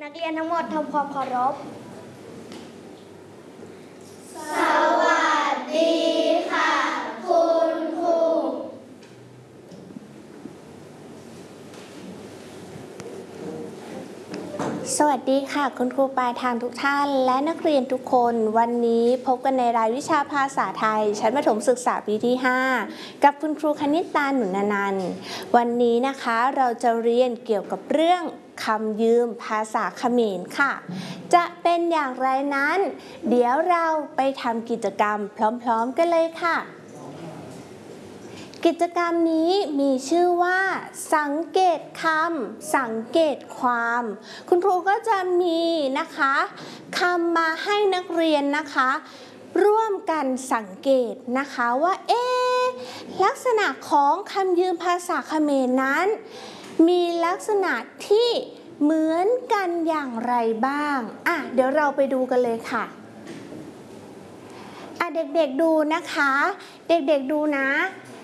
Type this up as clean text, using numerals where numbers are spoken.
นักเรียนทั้งหมดทำความเคารพสวัสดีค่ะคุณครูสวัสดีค่ะคุณครูปลายทางทุกท่านและนักเรียนทุกคนวันนี้พบกันในรายวิชาภาษาไทยชั้นประถมศึกษาปีที่ 5กับคุณครูคณิตาหนุนนันท์วันนี้นะคะเราจะเรียนเกี่ยวกับเรื่องคำยืมภาษาเขมรค่ะจะเป็นอย่างไรนั้นเดี๋ยวเราไปทำกิจกรรมพร้อมๆกันเลยค่ะกิจกรรมนี้มีชื่อว่าสังเกตคำสังเกตความคุณครูก็จะมีนะคะคำมาให้นักเรียนนะคะร่วมกันสังเกตนะคะว่าลักษณะของคำยืมภาษาเขมรนั้นมีลักษณะที่เหมือนกันอย่างไรบ้างเดี๋ยวเราไปดูกันเลยค่ะเด็กๆดูนะคะเด็กๆดูนะ